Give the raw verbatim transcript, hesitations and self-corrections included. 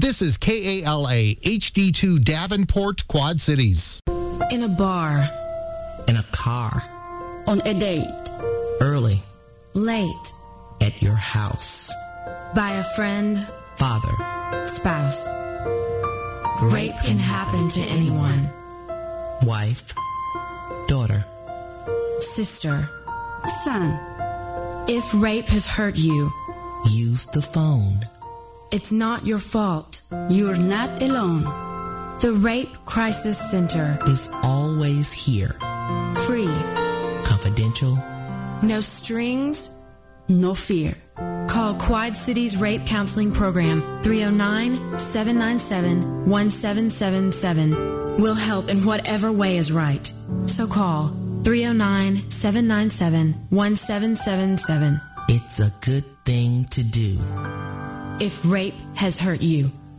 This is K A L A H D two Davenport, Quad Cities. In a bar. In a car. On a date. Early. Late. At your house. By a friend. Father. Spouse. Rape can happen to anyone. Wife. Daughter. Sister. Son. If rape has hurt you, use the phone. It's not your fault. You're not alone. The Rape Crisis Center is always here. Free. Confidential. No strings. No fear. Call Quad Cities Rape Counseling Program three oh nine, seven nine seven, one seven seven seven. We'll help in whatever way is right. So call three oh nine, seven nine seven, one seven seven seven. It's a good thing to do. If rape has hurt you.